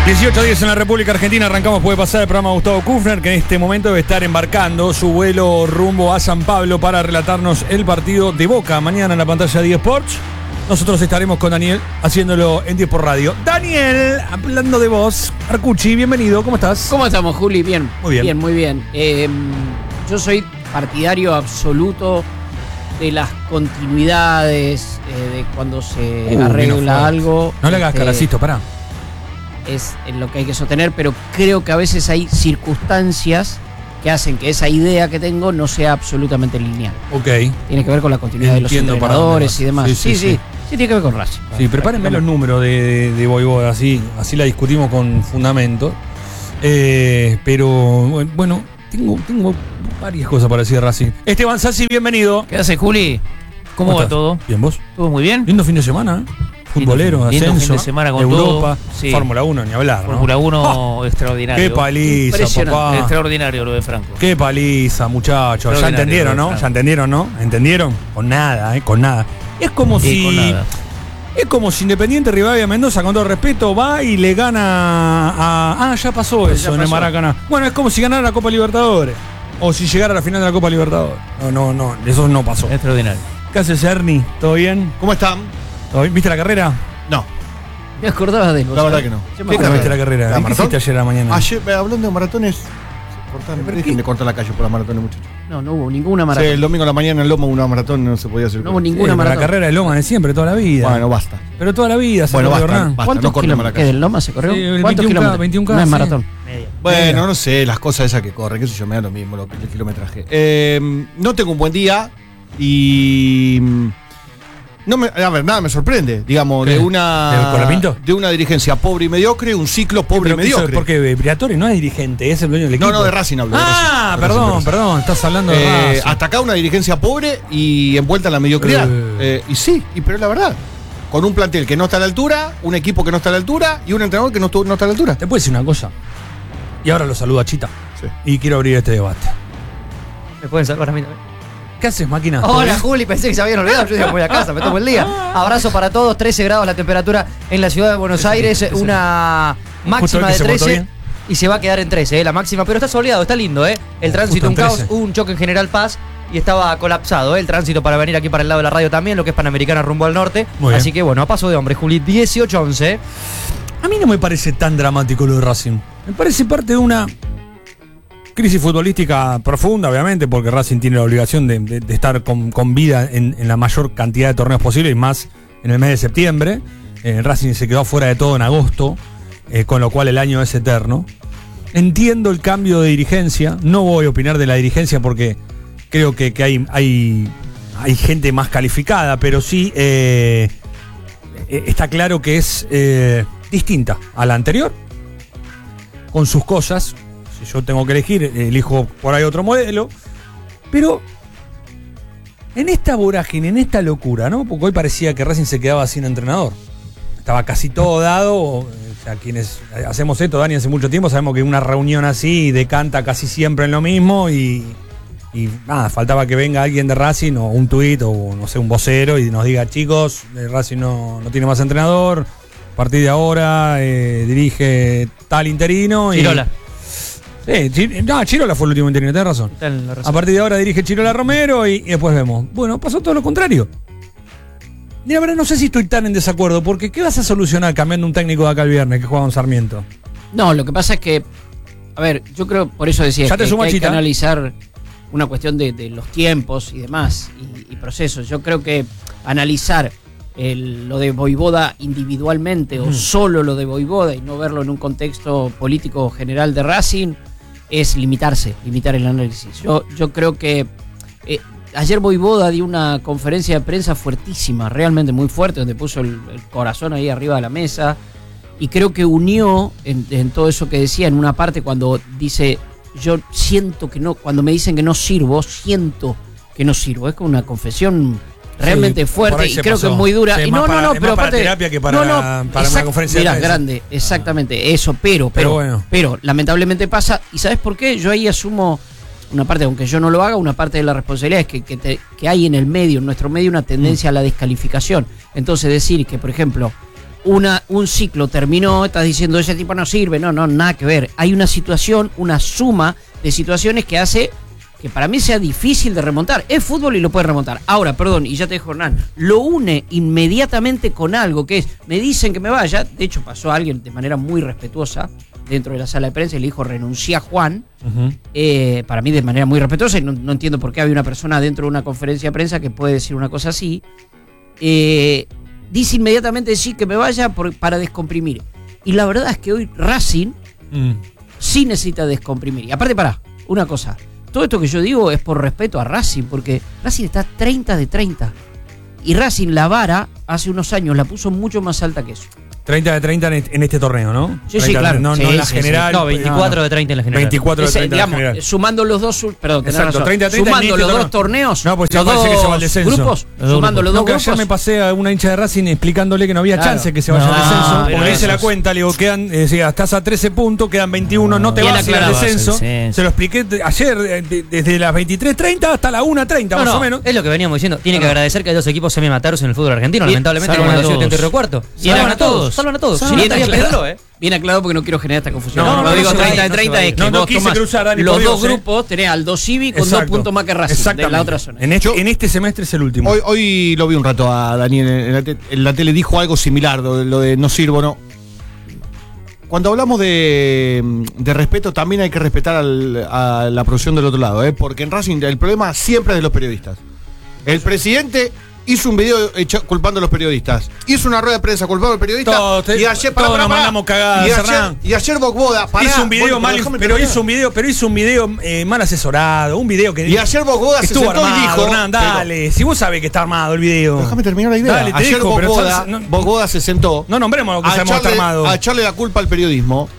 18:10 en la República Argentina. Arrancamos, puede pasar el programa Gustavo Kufner, que en este momento debe estar embarcando su vuelo rumbo a San Pablo para relatarnos el partido de Boca mañana en la pantalla de eSports. Nosotros estaremos con Daniel haciéndolo en 10 por radio. Daniel, hablando de vos, Arcucci, bienvenido, ¿cómo estás? ¿Cómo estamos, Juli? Bien. Muy bien. Muy bien. Yo soy partidario absoluto de las continuidades, de cuando se arregla algo. No le hagas caracito, pará. Es lo que hay que sostener, pero creo que a veces hay circunstancias que hacen que esa idea que tengo no sea absolutamente lineal. Ok. Tiene que ver con la continuidad de los entrenadores y demás. Sí, tiene que ver con Racing. Sí, prepárenme los números de Voivoda, así la discutimos con fundamento. Pero bueno, tengo varias cosas para decir de Racing. Esteban Sassi, bienvenido. ¿Qué hace, Juli? ¿Cómo va todo? Bien, ¿vos? ¿Todo muy bien? Lindo fin de semana, futbolero, lindo ascenso, fin de semana con Europa, todo. Sí. Fórmula 1, ni hablar, ¿no? Fórmula 1 extraordinario. Qué paliza, papá. Extraordinario lo de Franco. Qué paliza, muchachos. Ya entendieron, ¿no? Ya entendieron, ¿no? ¿Entendieron? Con nada, con nada. Es como si Independiente Rivadavia Mendoza, con todo respeto, va y le gana a... ya pasó eso en el Maracaná. Bueno, es como si ganara la Copa Libertadores. O si llegara a la final de la Copa Libertadores. No, eso no pasó. Extraordinario. ¿Qué haces, Ernie? ¿Todo bien? ¿Cómo están? ¿Viste la carrera? No. Me acordaba de vos. La verdad que no. ¿Qué viste la carrera? ¿La ¿Qué maratón? hiciste ayer a la mañana? Ayer, hablando de maratones, dejen de cortar la calle por las maratones, muchachos. No hubo ninguna Sí, maratón. el domingo a la mañana en Loma una maratón no se podía hacer. No hubo ninguna La maratón. carrera de Loma de siempre, toda la vida. Bueno, basta. Pero toda la vida, Bueno, corrió, basta, Hernán. basta. ¿Cuántos no corten kilómetros? Maracay. ¿Qué, del Loma se corrió? Sí, el ¿Cuántos 21K, kilómetros? 21K, No es sí. maratón. Bueno, no sé, las cosas esas que corren, qué sé yo, me da lo mismo el kilometraje. No tengo un buen día y... nada me sorprende, digamos, ¿Qué? de ¿Del una... Colapinto? De una dirigencia pobre y mediocre, un ciclo pobre y mediocre. Porque Briatore no es dirigente, es el dueño del equipo. No, de Racing hablo. Perdón, estás hablando de Racing. Hasta acá una dirigencia pobre y envuelta en la mediocridad. Pero es la verdad. Con un plantel que no está a la altura, un equipo que no está a la altura y un entrenador que no está a la altura. ¿Te puedo decir una cosa? Y ahora lo saludo a Chita. Sí. Y quiero abrir este debate. ¿Me pueden salvar a mí también? ¿Qué haces, máquina? Hola, Juli, pensé que se habían olvidado. Yo dije, voy a casa, me tomo el día. Abrazo para todos, 13 grados la temperatura en la ciudad de Buenos Aires, una máxima de 13 y se va a quedar en 13, la máxima, pero está soleado, está lindo, el tránsito un caos, hubo un choque en General Paz y estaba colapsado, el tránsito para venir aquí para el lado de la radio también, lo que es Panamericana rumbo al norte. Así que bueno, a paso de hombre, Juli, 18-11. A mí no me parece tan dramático lo de Racing. Me parece parte de una crisis futbolística profunda, obviamente, porque Racing tiene la obligación de estar con vida en la mayor cantidad de torneos posible y más en el mes de septiembre. Racing se quedó fuera de todo en agosto, con lo cual el año es eterno. Entiendo el cambio de dirigencia, no voy a opinar de la dirigencia porque creo que hay gente más calificada, pero sí está claro que es distinta a la anterior, con sus cosas. Si yo tengo que elegir, elijo por ahí otro modelo. Pero en esta vorágine, en esta locura, ¿no? Porque hoy parecía que Racing se quedaba sin entrenador. Estaba casi todo dado. O sea, quienes hacemos esto, Dani, hace mucho tiempo, sabemos que una reunión así decanta casi siempre en lo mismo. Y nada, faltaba que venga alguien de Racing o un tuit o no sé, un vocero y nos diga, chicos, Racing no tiene más entrenador. A partir de ahora dirige tal interino. Chirola. Chirola fue el último interino, tenés razón. A partir de ahora dirige Chirola Romero y después vemos. Bueno, pasó todo lo contrario. Y la verdad no sé si estoy tan en desacuerdo, porque ¿qué vas a solucionar cambiando un técnico de acá el viernes que juega con Sarmiento? No, lo que pasa es que, a ver, yo creo, por eso decía que hay que analizar una cuestión de los tiempos y demás, y procesos. Yo creo que analizar lo de Voivoda individualmente o solo lo de Voivoda y no verlo en un contexto político general de Racing es limitar el análisis. Yo creo que ayer Voivoda dio una conferencia de prensa fuertísima, realmente muy fuerte, donde puso el corazón ahí arriba de la mesa y creo que unió en todo eso que decía en una parte cuando dice, yo siento que no, cuando me dicen que no sirvo, siento que no sirvo. Es como una confesión realmente fuerte y creo que es muy dura. Sí, y pero aparte para terapia que para una conferencia mira, de prensa. Grande, exactamente, eso, pero bueno. Pero lamentablemente pasa, y ¿sabes por qué? Yo ahí asumo una parte, aunque yo no lo haga, una parte de la responsabilidad es que hay en el medio, en nuestro medio, una tendencia a la descalificación. Entonces decir que, por ejemplo, un ciclo terminó, estás diciendo ese tipo no sirve, no, nada que ver. Hay una situación, una suma de situaciones que hace que para mí sea difícil de remontar. Es fútbol y lo puede remontar. Ahora, perdón, y ya te dejo, Hernán, lo une inmediatamente con algo que es, me dicen que me vaya, de hecho pasó a alguien de manera muy respetuosa dentro de la sala de prensa y le dijo renuncia a Juan, para mí de manera muy respetuosa, y no entiendo por qué había una persona dentro de una conferencia de prensa que puede decir una cosa así. Dice inmediatamente sí que me vaya para descomprimir. Y la verdad es que hoy Racing sí necesita descomprimir. Y aparte, una cosa. Todo esto que yo digo es por respeto a Racing, porque Racing está 30 de 30. Y Racing la vara hace unos años la puso mucho más alta que eso. 30 de 30 en este torneo, ¿no? Sí, sí, claro. No, sí, en la general. No, 24 de 30 en la general. 24 de 30 digamos, en la general. sumando los dos, perdón, exacto, 30 de 30 sumando en los este dos torneos, no, pues los parece que se va al dos descenso. grupos, sumando los dos que grupos. ayer me pasé a una hincha de Racing explicándole que no había chance que se vaya al descenso. Porque le hice la cuenta, le digo, decía, estás a 13 puntos, quedan 21, no te vas a ir al descenso. Se lo expliqué ayer, desde las 23:30 hasta las 1:30, más o menos. Es lo que veníamos diciendo. Tiene que agradecer que hay dos equipos semi-mataros en el fútbol argentino, lamentablemente, como la Ciudad de Río Cuarto. Salvan a todos. Salvan a todos. Bien aclarado porque no quiero generar esta confusión. No digo 30 de 30 es que vos tomás los dos grupos, tenés al 2 Civi con 2 puntos más que Racing de la otra zona. En este semestre es el último. Hoy lo vi un rato a Daniel en la tele, dijo algo similar, lo de no sirvo, no. Cuando hablamos de respeto, también hay que respetar a la profesión del otro lado, porque en Racing el problema siempre es de los periodistas. El presidente hizo un video culpando a los periodistas. Hizo una rueda de prensa culpando a los periodistas. Y ayer nos mandamos cagadas, y ayer Bogboda hizo un video hizo un video mal asesorado, un video que y ayer Bogboda se sentó armado, y dijo, Hernán, dale, si vos sabés que está armado el video. Déjame terminar la idea. Dale, ayer Bogboda se sentó. No nombremos lo que sabemos está armado. A echarle la culpa al periodismo.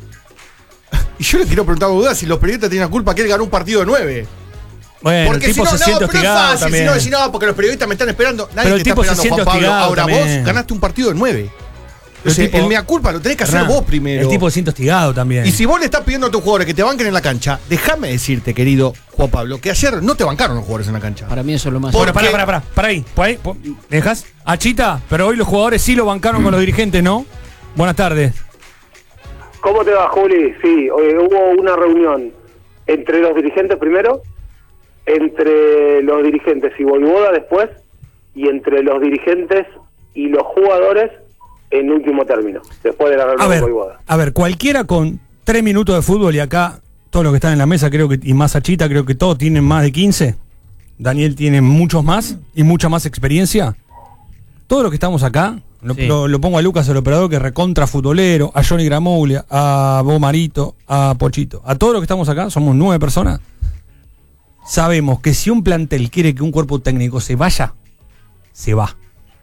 Y yo le quiero preguntar a Bogboda si los periodistas tienen la culpa que él ganó un partido de 9. Bueno, porque el tipo se siente hostigado también. Si no, porque los periodistas me están esperando. Nadie pero el te tipo está esperando, se siente Juan Pablo. Ahora también. vos ganaste un partido de 9. Entonces, el mea culpa lo tenés que hacer vos primero. El tipo se siente hostigado también. Y si vos le estás pidiendo a tus jugadores que te banquen en la cancha, déjame decirte, querido Juan Pablo, que ayer no te bancaron los jugadores en la cancha. Para mí eso es lo más... Bueno, para ahí. ¿Me dejás? Achita, pero hoy los jugadores sí lo bancaron con los dirigentes, ¿no? Buenas tardes. ¿Cómo te va, Juli? Sí, hubo una reunión entre los dirigentes primero, entre los dirigentes y Voivoda después, y entre los dirigentes y los jugadores en último término, después de la reunión de Voivoda. A ver, cualquiera con 3 minutos de fútbol, y acá todos los que están en la mesa, creo que, y más Achita, creo que todos tienen más de 15. Daniel tiene muchos más y mucha más experiencia. Todos los que estamos acá, lo pongo a Lucas, el operador, que recontra futbolero, a Johnny Gramuglia, a Bo Marito, a Pochito, a todos los que estamos acá, somos 9 personas. Sabemos que si un plantel quiere que un cuerpo técnico se vaya, se va.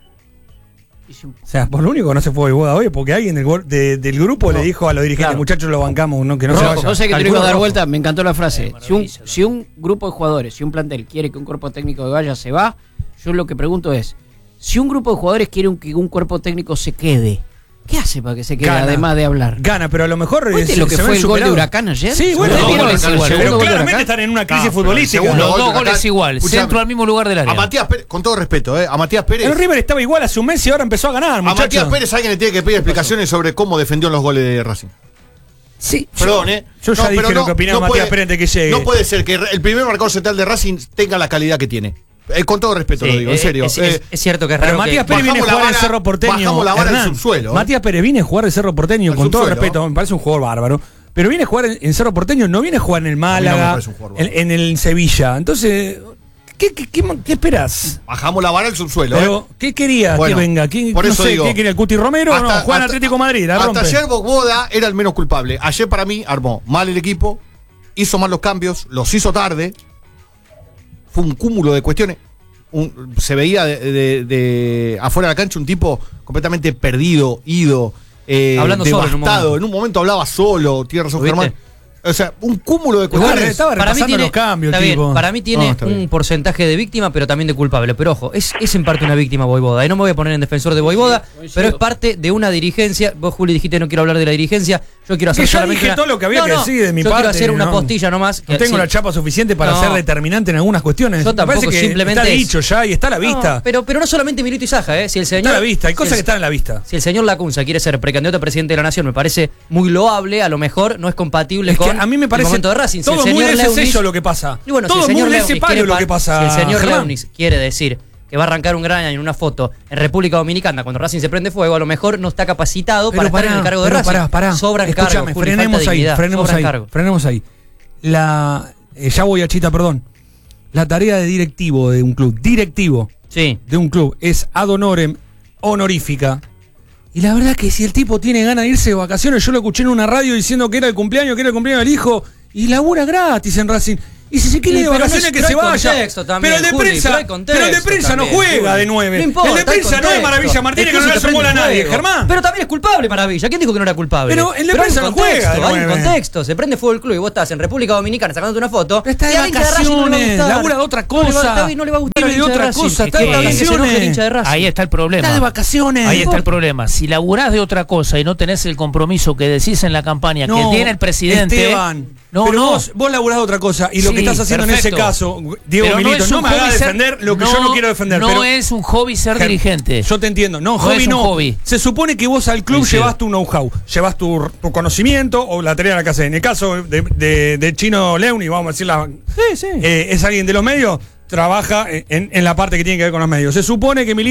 O sea, por lo único que no se fue Voivoda hoy, porque alguien del grupo le dijo a los dirigentes, muchachos, lo bancamos, que no se vaya. José, que te iba a dar vuelta, me encantó la frase. Si un grupo de jugadores, si un plantel quiere que un cuerpo técnico se vaya, se va. Yo lo que pregunto es, si un grupo de jugadores quiere que un cuerpo técnico se quede, ¿qué hace para que se quede, además de hablar? Gana, pero a lo mejor es lo que fue el gol de Huracán ayer. Sí, bueno, pero claramente están en una crisis futbolística. Los dos goles igual, centro al mismo lugar del área. A Matías Pérez, con todo respeto, a Matías Pérez. El River estaba igual hace un mes y ahora empezó a ganar, muchachos. A Matías Pérez alguien le tiene que pedir explicaciones sobre cómo defendió los goles de Racing. Sí, perdón, yo ya dije lo que opinaba Matías Pérez antes que llegue. No puede ser que el primer marcador central de Racing tenga la calidad que tiene. Con todo respeto lo digo, en serio. Es cierto que es raro. Pero Matías Pérez viene a jugar el Cerro Porteño. Bajamos la vara del subsuelo. Matías Pérez viene a jugar el Cerro Porteño, con todo respeto, me parece un jugador bárbaro. Pero viene a jugar en Cerro Porteño, no viene a jugar en el Málaga, en el Sevilla. Entonces, ¿qué esperás? Bajamos la vara al subsuelo. Pero, ¿qué querías que venga? Por eso digo, ¿qué quería el Cuti Romero? No, Juan Atlético Madrid. Hasta ayer Bogboda era el menos culpable. Ayer para mí armó mal el equipo, hizo mal los cambios, los hizo tarde. Fue un cúmulo de cuestiones. Se veía de afuera de la cancha un tipo completamente perdido, ido, hablando devastado. solo en un momento hablaba solo, tiene razón Germán. O sea, un cúmulo de cuestiones. Estaba repasando los cambios, tipo. Para mí tiene un porcentaje de víctima, pero también de culpable. Pero ojo, es en parte una víctima Vojvoda. Y no me voy a poner en defensor de Vojvoda, pero es parte de una dirigencia. Vos, Juli, dijiste no quiero hablar de la dirigencia. Yo quiero hacer solamente dije todo lo que había que decir de mi parte. Yo quiero hacer una postilla nomás. No tengo la chapa suficiente para ser determinante en algunas cuestiones. Yo tampoco, que simplemente está dicho ya y está a la vista. Pero no solamente Milito y Saja, Si el señor, está a la vista, hay cosas que están a la vista. Si el señor Lacunza quiere ser precandidato a presidente de la Nación, me parece muy loable, a lo mejor no es compatible con a mí me parece el momento de Racing. Todo muy de ese sello lo que pasa. Y bueno, todo si el señor muy de ese palo lo que pasa. Si el señor Leunis quiere decir que va a arrancar un gran año en una foto en República Dominicana cuando Racing se prende fuego, a lo mejor no está capacitado para estar en el cargo de Racing. Sobran cargos, frenemos ahí. Ya voy a Chita, perdón. La tarea de directivo de un club, de un club, es ad honorem, honorífica. Y la verdad que si el tipo tiene ganas de irse de vacaciones, yo lo escuché en una radio diciendo que era el cumpleaños del hijo, y labura gratis en Racing. Y si se quiere de vacaciones que se vaya. Pero el de prensa no juega de 9. No importa, el de prensa no es Maravilla Martínez, que no le hace bola a nadie, Germán. Pero también es culpable Maravilla. ¿Quién dijo que no era culpable? Pero el de prensa no juega de 9. Hay un contexto. Se prende fuego el club y vos estás en República Dominicana sacándote una foto. Está de vacaciones, labura de otra cosa. No le va a gustar de otra cosa. Está de vacaciones. Ahí está el problema. Está de vacaciones. Ahí está el problema. Si laburás de otra cosa y no tenés el compromiso que decís en la campaña que tiene el presidente. Esteban. Vos laburás de otra cosa y lo que estás haciendo en ese caso, Diego Milito, no me hagas defender lo que yo no quiero defender. No es un hobby ser dirigente. Yo te entiendo. No, hobby no. Hobby. Se supone que vos al club llevas tu know-how, llevas tu conocimiento o la tarea de la casa. En el caso de Chino Leunis, vamos a decirla, es alguien de los medios, trabaja en la parte que tiene que ver con los medios. Se supone que Milito